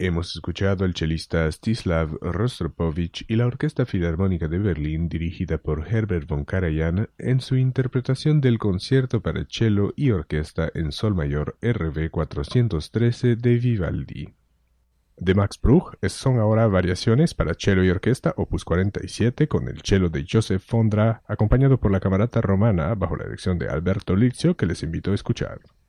Hemos escuchado al chelista Stislav Rostropovich y la Orquesta Filarmónica de Berlín dirigida por Herbert von Karajan en su interpretación del concierto para cello y orquesta en sol mayor RB 413 de Vivaldi. De Max Bruch son ahora variaciones para cello y orquesta opus 47 con el cello de Joseph Vondra acompañado por la camerata romana bajo la dirección de Alberto Lizio que les invito a escuchar.